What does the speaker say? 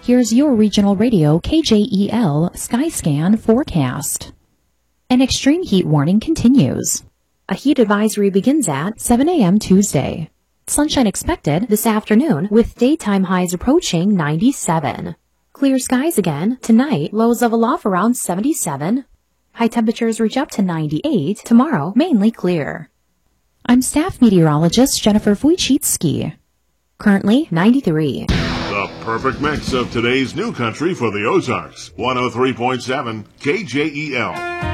Here's your regional radio KJEL Skyscan forecast. An extreme heat warning continues. A heat advisory begins at 7 a.m. Tuesday. Sunshine expected this afternoon with daytime highs approaching 97. Clear skies again tonight, lows level off around 77. High temperatures reach up to 98. Tomorrow, mainly clear. I'm staff meteorologist Jennifer Wojcicki. Currently 93. The perfect mix of today's new country for the Ozarks. 103.7 KJEL.